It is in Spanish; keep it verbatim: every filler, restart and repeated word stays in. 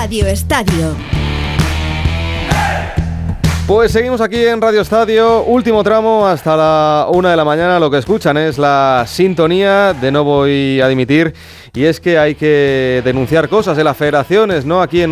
Radio Estadio. Pues seguimos aquí en Radio Estadio, último tramo hasta la una de la mañana. Lo que escuchan es la sintonía de No Voy a Dimitir, y es que hay que denunciar cosas en las federaciones, ¿no? Aquí en